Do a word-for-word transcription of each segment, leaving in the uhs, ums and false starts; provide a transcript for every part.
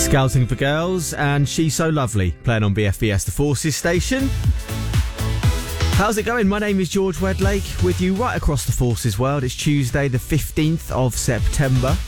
Scouting for Girls and She's So Lovely, playing on B F B S The Forces station. How's it going? My name is George Wedlake, with you right across the Forces world. It's Tuesday the fifteenth of September.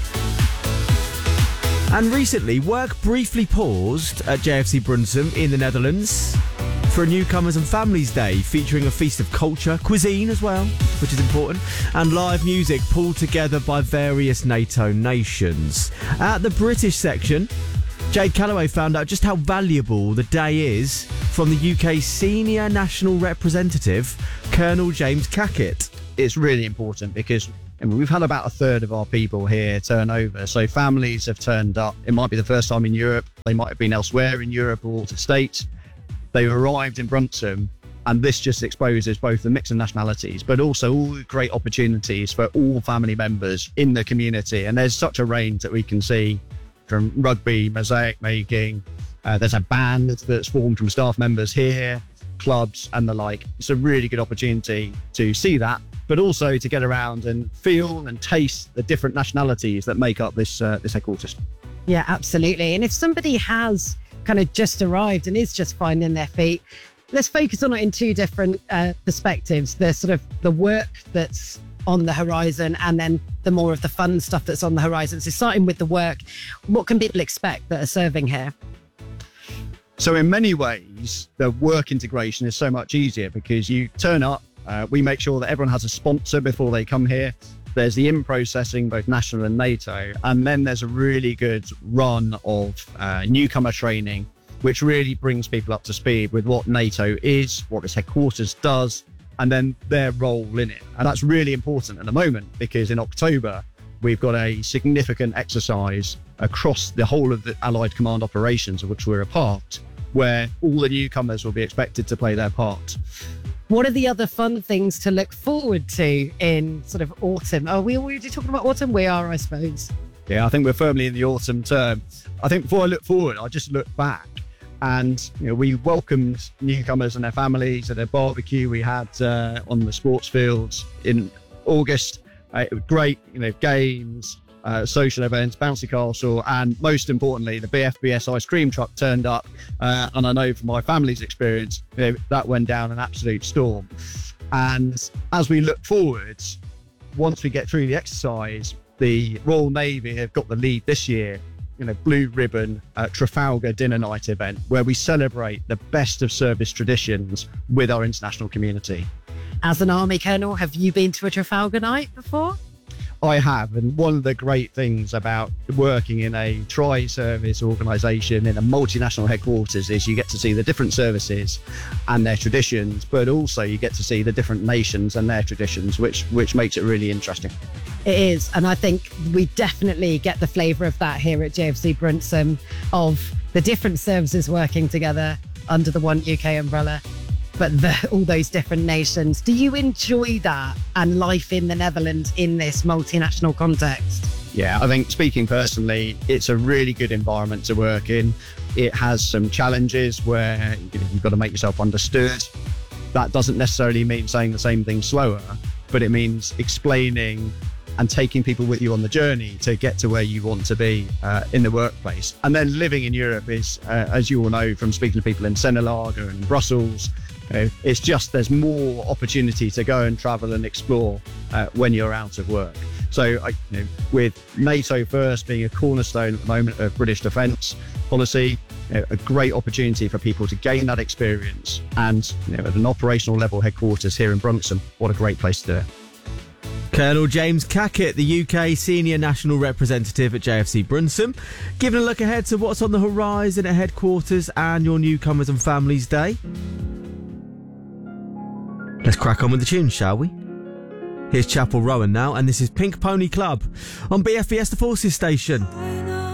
And recently, work briefly paused at J F C Brunsum in the Netherlands for a Newcomers and Families Day, featuring a feast of culture, cuisine as well, which is important, and live music pulled together by various NATO nations. At the British section, Jade Calloway found out just how valuable the day is from the U K's senior national representative, Colonel James Cackett. It's really important because I mean, we've had about a third of our people here turn over. So families have turned up. It might be the first time in Europe. They might have been elsewhere in Europe or the States. They've arrived in Brunsum, and this just exposes both the mix of nationalities, but also all the great opportunities for all family members in the community. And there's such a range that we can see, from rugby, mosaic making. Uh, there's a band that's formed from staff members here, clubs and the like. It's a really good opportunity to see that, but also to get around and feel and taste the different nationalities that make up this uh, this headquarters. Yeah, absolutely. And if somebody has kind of just arrived and is just finding their feet, let's focus on it in two different uh, perspectives. There's sort of the work that's on the horizon and then the more of the fun stuff that's on the horizon. So starting with the work, what can people expect that are serving here? So in many ways, the work integration is so much easier because you turn up, uh, we make sure that everyone has a sponsor before they come here. There's the in-processing, both national and NATO, and then there's a really good run of uh, newcomer training, which really brings people up to speed with what NATO is, what its headquarters does, and then their role in it. And that's really important at the moment because in October, we've got a significant exercise across the whole of the Allied Command operations, of which we're a part, where all the newcomers will be expected to play their part. What are the other fun things to look forward to in sort of autumn? Are we already talking about autumn? We are, I suppose. Yeah, I think we're firmly in the autumn term. I think before I look forward, I just look back. And you know, we welcomed newcomers and their families at a barbecue we had uh, on the sports fields in August. Uh, it was great, you know, games, uh, social events, bouncy castle, and most importantly, the B F B S ice cream truck turned up. Uh, and I know from my family's experience, you know, that went down an absolute storm. And as we look forward, once we get through the exercise, the Royal Navy have got the lead this year in a blue ribbon uh, Trafalgar dinner night event where we celebrate the best of service traditions with our international community. As an Army Colonel, have you been to a Trafalgar night before? I have, and one of the great things about working in a tri-service organisation in a multinational headquarters is you get to see the different services and their traditions, but also you get to see the different nations and their traditions, which which makes it really interesting. It is, and I think we definitely get the flavour of that here at J F C Brunsum, of the different services working together under the one U K umbrella, but the, all those different nations. Do you enjoy that and life in the Netherlands in this multinational context? Yeah, I think speaking personally, it's a really good environment to work in. It has some challenges where you know, you've got to make yourself understood. That doesn't necessarily mean saying the same thing slower, but it means explaining and taking people with you on the journey to get to where you want to be uh, in the workplace. And then living in Europe is, uh, as you all know from speaking to people in Sennelager and Brussels, you know, it's just there's more opportunity to go and travel and explore uh, when you're out of work. So I, you know, with NATO first being a cornerstone at the moment of British defence policy, you know, a great opportunity for people to gain that experience. And you know, at an operational level headquarters here in Brunsum, what a great place to do it. Colonel James Cackett, the U K Senior National Representative at J F C Brunsum, giving a look ahead to what's on the horizon at headquarters and your Newcomers and Families Day. Let's crack on with the tunes, shall we? Here's Chapel Rowan now, and this is Pink Pony Club on B F B S The Forces station.